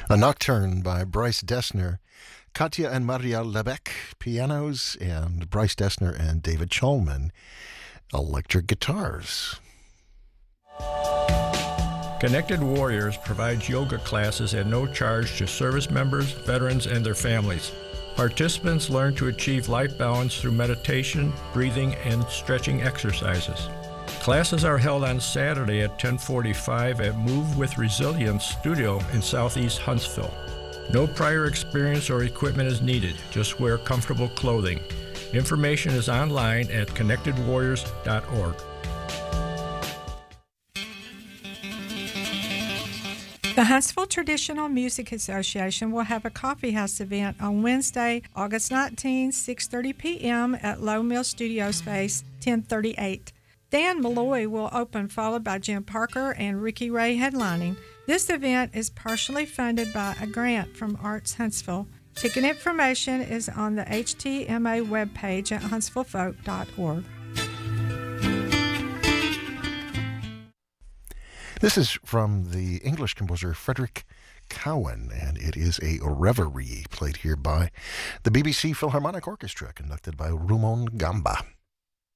A Nocturne by Bryce Dessner, Katya and Maria Lebec, pianos, and Bryce Dessner and David Cholman, electric guitars. Connected Warriors provides yoga classes at no charge to service members, veterans, and their families. Participants learn to achieve life balance through meditation, breathing, and stretching exercises. Classes are held on Saturday at 10:45 at Move with Resilience Studio in Southeast Huntsville. No prior experience or equipment is needed. Just wear comfortable clothing. Information is online at connectedwarriors.org. The Huntsville Traditional Music Association will have a coffee house event on Wednesday, August 19, 6:30 p.m. at Low Mill Studio Space, 1038. Dan Malloy will open, followed by Jim Parker and Ricky Ray headlining. This event is partially funded by a grant from Arts Huntsville. Ticket information is on the HTMA webpage at huntsvillefolk.org. This is from the English composer Frederick Cowan, and it is a reverie played here by the BBC Philharmonic Orchestra, conducted by Rumon Gamba.